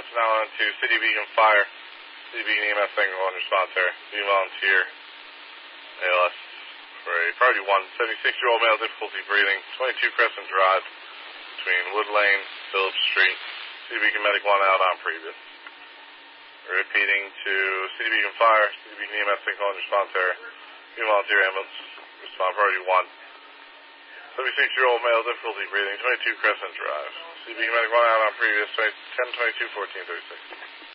EMS now on to City Beacon Fire. City Beacon EMS single on response there. Being volunteer. ALS for a priority 1. 76-year-old male, difficulty breathing. 22 Crescent Drive between Wood Lane, Phillips Street. City Beacon Medic 1 out on previous. Repeating to City Beacon Fire. City Beacon EMS single on response there. Being volunteer ambulance. Respond priority 1. 76-year-old male, difficulty breathing, 22 Crescent Drive. City Beacon Medic 1 out on previous, 10-22-14-36.